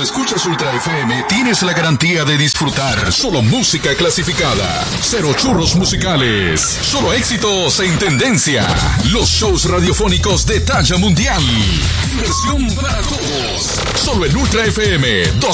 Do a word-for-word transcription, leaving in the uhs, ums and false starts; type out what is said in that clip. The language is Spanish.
escuchas Ultra F M, tienes la garantía de disfrutar solo música clasificada. Cero churros musicales. Solo éxitos en tendencia. Los shows radiofónicos de talla mundial. Diversión para todos. Solo en Ultra F M dos